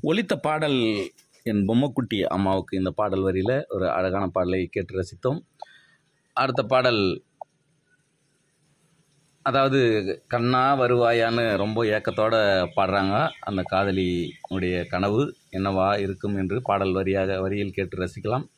ஒலித்த பாடல் என் பொம்மக்குட்டி அம்மாவுக்கு இந்த பாடல் வரியில் ஒரு அழகான பாடலை கேட்டு ரசித்தோம். அடுத்த பாடல், அதாவது கண்ணா வருவாயான்னு ரொம்ப ஏக்கத்தோடு பாடுறாங்க. அந்த காதலி உடைய கனவு என்னவா இருக்கும் என்று பாடல் வரியில் கேட்டு ரசிக்கலாம்.